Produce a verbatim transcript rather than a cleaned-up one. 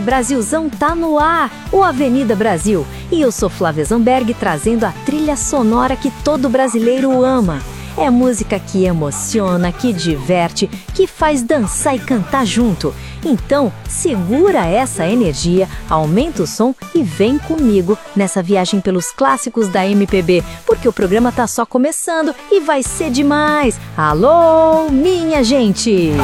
Brasilzão tá no ar, o Avenida Brasil. E eu sou Flávia Zamberg, trazendo a trilha sonora que todo brasileiro ama. É música que emociona, que diverte, que faz dançar e cantar junto. Então, segura essa energia, aumenta o som e vem comigo nessa viagem pelos clássicos da M P B, porque o programa tá só começando e vai ser demais. Alô, minha gente!